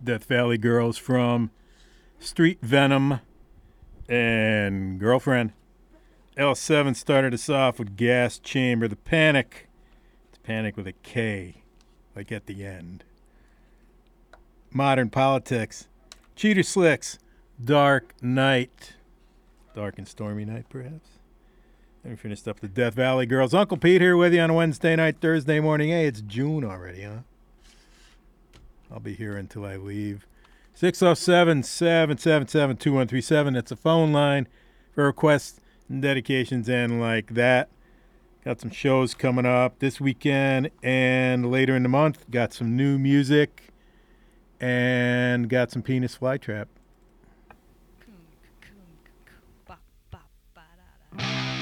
Death Valley Girls from Street Venom and Girlfriend. L7 started us off with Gas Chamber, The Panic. It's Panic with a K, like at the end. Modern Politics. Cheater Slicks, Dark Night. Dark and stormy night, perhaps. And we finished up the Death Valley Girls. Uncle Pete here with you on a Wednesday night, Thursday morning. Hey, it's June already, huh? I'll be here until I leave. 607-777-2137. That's a phone line for requests and dedications and like that. Got some shows coming up this weekend and later in the month. Got some new music and got some Penis Flytrap.